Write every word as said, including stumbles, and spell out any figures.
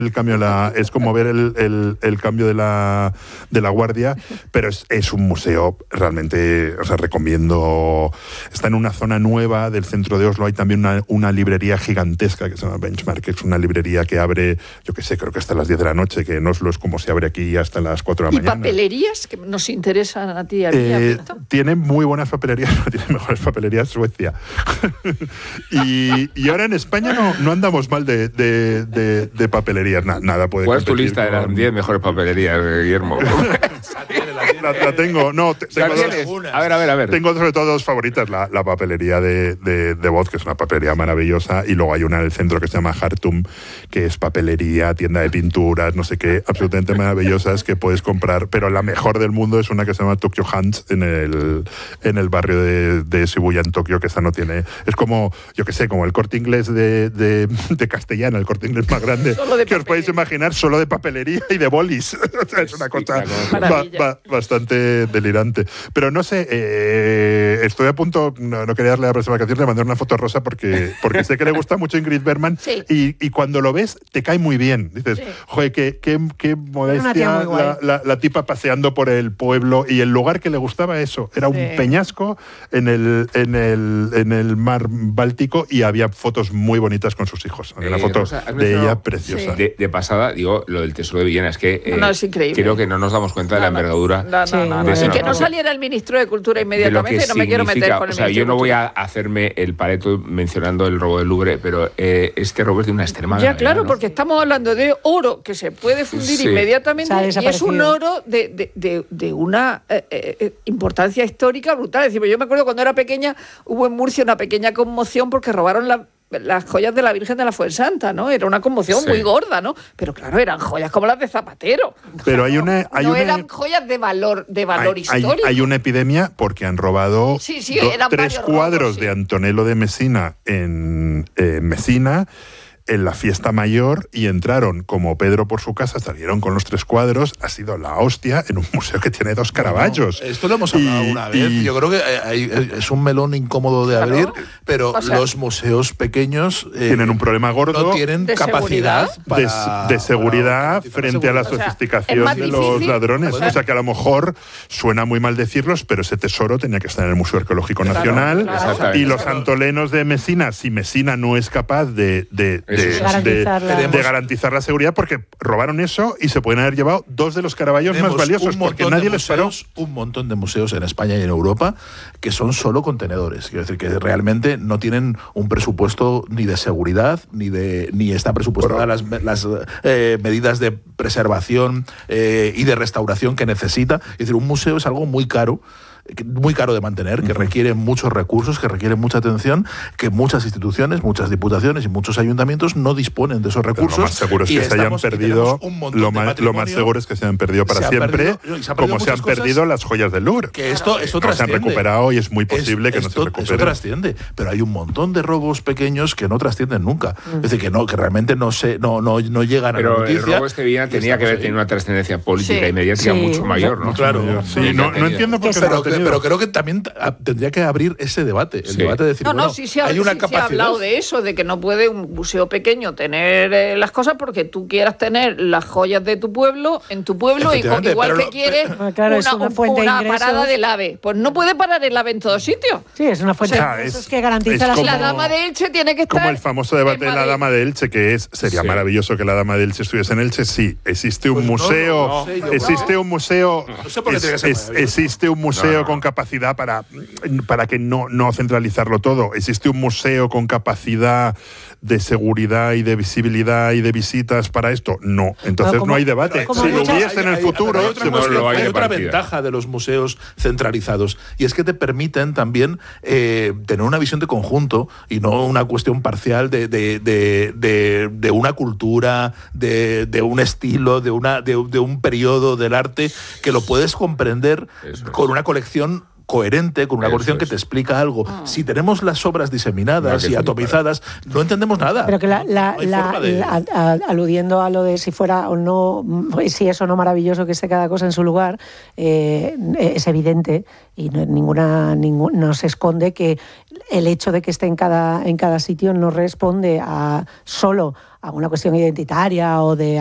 el cambio de la, es como ver el, el, el cambio de la, de la guardia, pero es, es un museo realmente, o sea, recomiendo. Está en una zona nueva del centro de Oslo, hay también una, una librería gigantesca que se llama Benchmark, que es una librería que abre, yo qué sé, creo que hasta las diez de la noche, que en Oslo es como se abre aquí hasta las cuatro de la ¿Y mañana. ¿Y papelerías que nos interesan a ti y a mí? Eh, tiene muy buenas papelerías, no tiene mejores papelerías Suecia. y, y ahora en España no, no andamos mal de, de, de, de papelerías. Na, nada puede ¿Cuál es tu lista con... de las diez mejores papelerías, Guillermo? la, la tengo, no, te, tengo dos, a ver, a ver, a ver. Tengo sobre todo dos favoritas, la, la papelería de, de, de Voz, que es una papelería maravillosa, y luego hay una en el centro que se llama Hartum, que es papelería, tienda de pinturas, no sé qué, absolutamente maravillosas que puedes comprar, pero la mejor del mundo es una que se llama Tokyo Hands en el, en el barrio de, de Shibuya, en Tokio, que esa no tiene, es como, yo qué sé, como el Corte Inglés de, de, de Castellana, el Corte Inglés más grande que os podéis imaginar, solo de papelería y de bolis. O sea, es una cosa ba, ba, bastante delirante. Pero no sé, eh, estoy a punto, no, no quería darle la próxima canción, de mandar una foto rosa porque, porque sé que le gusta mucho Ingrid Bergman, sí. y, y cuando lo ves te cae muy bien. Dices, sí. joder, qué, qué, qué modestia la, la, la tipa paseando por el pueblo, y el lugar que le gustaba eso, era sí. un peñasco en el, en, el, en el mar Báltico, y había fotos muy bonitas con sus hijos. Había eh, una foto Rosa, de ella preciosa. Sí. De, de pasada, digo, lo del Tesoro de Villena, es que eh, no, es increíble. Creo que no nos damos cuenta de la no, envergadura. No, no, sí, no, no, y que no saliera el ministro de Cultura inmediatamente, no me quiero meter con el o sea, ministro. Yo no voy a hacerme el paleto mencionando el robo del Louvre, pero eh, este robo es de una extrema Ya, claro, ¿no? Porque estamos hablando de oro que se puede fundir sí. inmediatamente, o sea, y es un oro de, de, de, de una eh, eh, importancia histórica brutal. Es decir, yo me acuerdo cuando era pequeña, hubo en Murcia una pequeña conmoción porque robaron la las joyas de la Virgen de la Fuensanta, ¿no? Era una conmoción sí. muy gorda, ¿no? Pero claro, eran joyas como las de Zapatero. Pero hay una... Hay no una, eran joyas de valor, de valor hay, histórico. Hay, hay una epidemia porque han robado sí, sí, do, tres cuadros robos, sí. de Antonello de Messina en eh, Messina, en la fiesta mayor, y entraron como Pedro por su casa, salieron con los tres cuadros, ha sido la hostia en un museo que tiene dos Caravallos. Bueno, esto lo hemos hablado y, una vez, y, yo creo que hay, es un melón incómodo de abrir, claro, pero o sea, los museos pequeños eh, tienen un problema gordo, no tienen de capacidad seguridad, para, de, de seguridad para frente a la sofisticación o sea, de los difícil, ladrones. O sea, o sea, que a lo mejor suena muy mal decirlos, pero ese tesoro tenía que estar en el Museo Arqueológico claro, Nacional, claro, y los antolenos de Messina, si Messina no es capaz de, de, de, de de garantizar la seguridad, porque robaron eso y se pueden haber llevado dos de los Caravallos más valiosos, porque nadie les paró. Un montón de museos en España y en Europa que son solo contenedores. Quiero decir, que realmente no tienen un presupuesto ni de seguridad, ni de ni está presupuestada las, las eh, medidas de preservación eh, y de restauración que necesita. Es decir, un museo es algo muy caro, muy caro de mantener, que requiere muchos recursos, que requiere mucha atención, que muchas instituciones, muchas diputaciones y muchos ayuntamientos no disponen de esos recursos. Pero lo más seguro es que se hayan perdido, lo más, lo más seguro es que se hayan perdido para se siempre, perdido, se como se han perdido las joyas del Louvre. Que esto, esto no se han recuperado y es muy posible es, que no esto, se recuperen. Eso trasciende, pero hay un montón de robos pequeños que no trascienden nunca. Mm. Es decir, que no, que realmente no se, no, no, no llegan pero a la noticia. Pero el robo este día tenía que haber tenido una trascendencia política sí. y mediática sí. mucho mayor, ¿no? Claro. Sí, no, no entiendo por qué no lo pero, pero creo que también tendría que abrir ese debate, el sí. debate de decir, no, no, bueno, sí, sí, hay una sí, capacidad. Se ha hablado de eso, de que no puede un museo pequeño tener eh, las cosas porque tú quieras tener las joyas de tu pueblo en tu pueblo, y con, igual que lo, quieres pero, claro, una, una, fuente una de parada del AVE. Pues no puede parar el AVE en todos sitios. Sí, es una fuente o sea, de es, ingresos que garantiza la como, La Dama de Elche tiene que estar. Como el famoso debate de la Dama de Elche, que es, sería sí. maravilloso que la Dama de Elche estuviese en Elche. Sí, existe un pues museo, no, no, no, existe un museo, no sé por qué es, es, existe un museo no, no. con capacidad para, para que no, no centralizarlo todo. Existe un museo con capacidad de seguridad y de visibilidad y de visitas para esto. No, entonces no, como, no hay debate. Si lo hubiese en el hay, futuro... Hay otra, no lo hay hay otra ventaja de los museos centralizados, y es que te permiten también eh, tener una visión de conjunto y no una cuestión parcial de, de, de, de, de una cultura, de, de un estilo, de, una, de, de un periodo del arte que lo puedes comprender Eso con es. una colección coherente, con una Eso colección es. que te explica algo. Ah. Si tenemos las obras diseminadas no, y atomizadas, no entendemos nada. Pero que la, la, no la, de... la a, a, aludiendo a lo de si fuera o no, si es o no maravilloso que esté cada cosa en su lugar, eh, es evidente y no, ninguna, ningún, no se esconde que el hecho de que esté en cada, en cada sitio no responde a solo a una cuestión identitaria o de